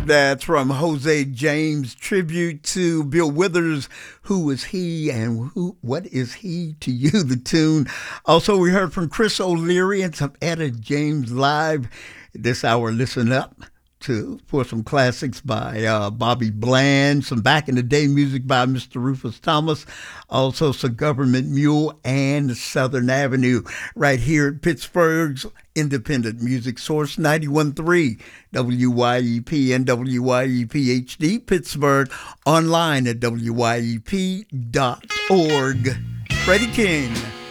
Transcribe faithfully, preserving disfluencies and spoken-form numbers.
That's from Jose James, tribute to Bill Withers. Who is he and who? What is he to you? The tune. Also, we heard from Chris O'Leary and some Etta James live. This hour, listen up to for some classics by uh, Bobby Bland, some back in the day music by Mister Rufus Thomas, also some Government Mule and Southern Avenue, right here at Pittsburgh's independent music source, ninety-one point three W Y E P and W Y E P H D, Pittsburgh, online at W Y E P dot org. Freddie King.